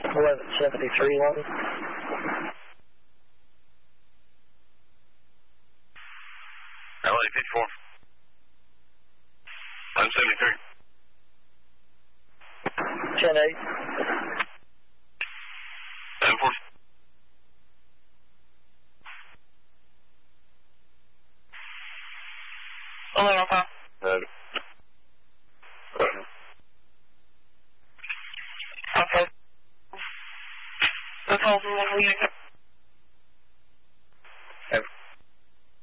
1173 London. LA 54. 1173. 10-8. 7-4. Okay. That's all from 1 week.